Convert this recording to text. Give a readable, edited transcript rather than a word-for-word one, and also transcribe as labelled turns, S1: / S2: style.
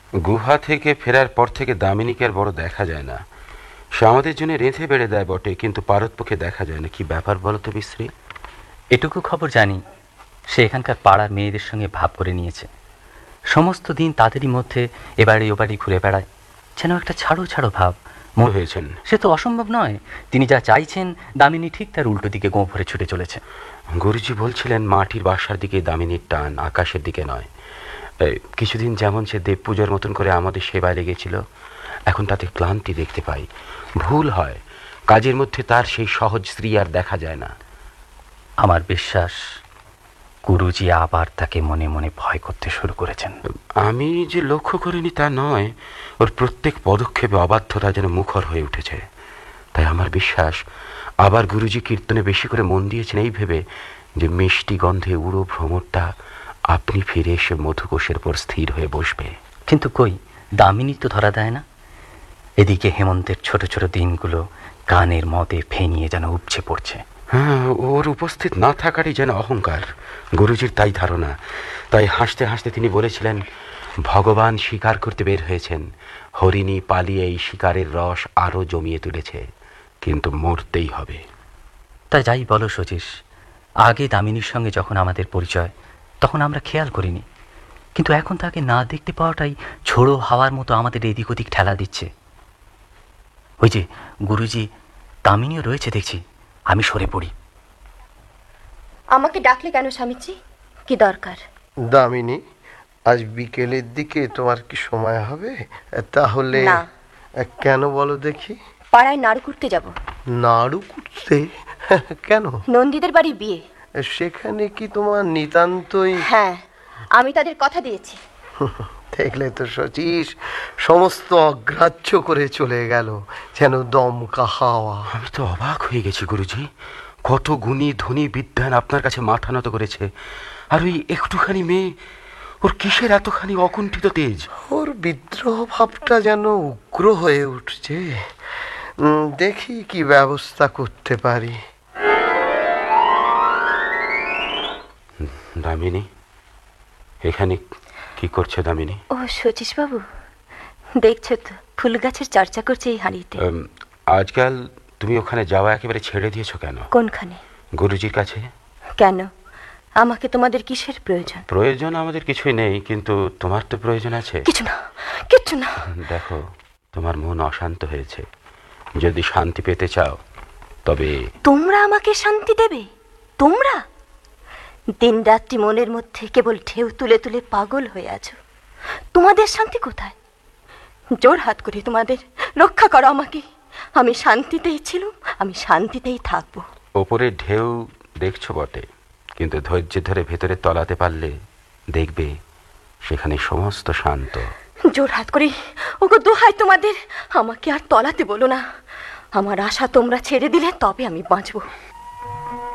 S1: গুহা থেকে ফেরার পর থেকে দামিনীকে আর বড় দেখা যায় না। সে আমাদের জন্য রেঁধে বেড়ে দেয় বটে, কিন্তু পারতপক্ষে দেখা যায় না। কি ব্যাপার বলো তো বিশ্রী?
S2: এটুকু খবর জানি, সে এখানকার পাড়ার মেয়েদের সঙ্গে ভাব করে নিয়েছে। সমস্ত দিন তাদেরই মধ্যে এবারে ওবারে ঘুরে বেড়ায়, যেন একটা ছাড়ো ছাড়ো ভাব।
S1: হয়েছেন
S2: সে তো অসম্ভব নয়। তিনি যা চাইছেন দামিনী ঠিক তার উল্টো দিকে গোঁ ভরে ছুটে চলেছে।
S1: গুরুজি বলছিলেন মাটির বাসার দিকে দামিনীর টান, আকাশের দিকে নয়। কিছুদিন যেমন সে দেব পূজার মতন করে আমাদের সেবায় লেগেছিল, এখন তাতে ক্লান্তি দেখতে পাই। ভুল হয়, কাজের মধ্যে তার সেই সহজ স্ত্রী আর দেখা যায় না।
S2: আমার বিশ্বাস গুরুজি আবার তাকে মনে মনে ভয় করতে শুরু করেছেন।
S1: আমি যে লক্ষ্য করিনি তা নয়, ওর প্রত্যেক পদক্ষেপে অবাধ্যতা যেন মুখর হয়ে উঠেছে। তাই আমার বিশ্বাস আবার গুরুজি কীর্তনে বেশি করে মন দিয়েছেন এই ভেবে যে মিষ্টি গন্ধে উড়ো ভ্রমরটা আপনি ফিরে এসে মধুকোষের পর স্থির হয়ে বসবে।
S2: কিন্তু কই, দামিনী তো ধরা দেয় না। এদিকে হেমন্তের ছোট ছোট দিনগুলো গানের মদে ফেনিয়ে যেন উপচে পড়ছে।
S1: হ্যাঁ, ওর উপস্থিত না থাকারই যেন অহংকার। গুরুজির তাই ধারণা। তাই হাসতে হাসতে তিনি বলেছিলেন, ভগবান শিকার করতে বের হয়েছেন, হরিণী পালিয়ে এই শিকারের রস আরো জমিয়ে তুলেছে, কিন্তু মরতেই হবে।
S2: তা যাই বলো শচীশ, আগে দামিনীর সঙ্গে যখন আমাদের পরিচয়, তখন আমরা খেয়াল করিনি। কিন্তু এখন তাকে না দেখতে পাওয়াটাই ঝোড়ো হাওয়ার মতো আমাদের এদিক ওদিক ঠেলা দিচ্ছে। ওই যে গুরুজি, দামিনীও রয়েছে দেখছি। আমি সরে পড়ি।
S3: আমাকে ডাকলে কেন স্বামীজি? কি দরকার?
S4: দামিনী, আজ বিকেলের দিকে তোমার কি সময় হবে? তাহলে
S3: না।
S4: কেন বলো দেখি?
S3: পাড়ায় নাড়ু কুটতে যাব।
S4: নাড়ু কুটতে? কেন?
S3: নন্দীদের বাড়ি বিয়ে।
S4: সেখানে কি তোমার নিতান্তই?
S3: হ্যাঁ, আমি তাদের কথা দিয়েছি।
S4: দেখলে তো শচীশ, সমস্ত অগ্রাহ্য করে চলে গেল, যেন দমকা হাওয়া।
S1: আমি তো অবাক হয়ে গেছি গুরুজি। কত গুণী ধনী বিদ্বান আপনার কাছে মাথা নত করেছে, আর ওই একটুখানি মেয়ে, ওর কিসের এতখানি অকুণ্ঠিত তেজ?
S4: ওর বিদ্রোহ ভাবটা যেন উগ্র হয়ে উঠছে। দেখি কি ব্যবস্থা করতে পারি।
S1: দামিনী, এখানে কি করছো দামিনী?
S3: ও শচীশ বাবু, দেখছো তো ফুল গাছের চর্চা করছে এই হাঁড়িতে।
S1: আজকাল তুমি ওখানে যাওয়া একেবারে ছেড়ে দিয়েছো কেন?
S3: কোনখানে?
S1: গুরুজির কাছে।
S3: কেন? আমাকে তোমাদের কিসের প্রয়োজন?
S1: প্রয়োজন আমাদের কিছুই নেই, কিন্তু তোমার তো প্রয়োজন আছে।
S3: কিছু না, কিচ্ছু না।
S1: দেখো, তোমার মন অশান্ত হয়েছে। যদি শান্তি পেতে চাও তবে।
S3: তোমরা আমাকে শান্তি দেবে? তোমরা দিন রাত্রি মনের মধ্যে কেবল ঢেউ তুলে তুলে পাগল হয়ে আছো। তোমাদের শান্তি কোথায়? জোর হাত করি তোমাদের, রক্ষা করো আমাকে। আমি শান্তিতেই ছিলাম, আমি শান্তিতেই থাকবো।
S1: ওপরে ঢেউ দেখছো বটে, কিন্তু ধৈর্য ধরে ভেতরে তলাতে পারলে দেখবে সেখানে সমস্ত শান্ত।
S3: জোর হাত করি, ওগো দোহাই তোমাদের, আমাকে আর তলাতে বলো না। আমার আশা তোমরা ছেড়ে দিলে তবে আমি বাঁচবো।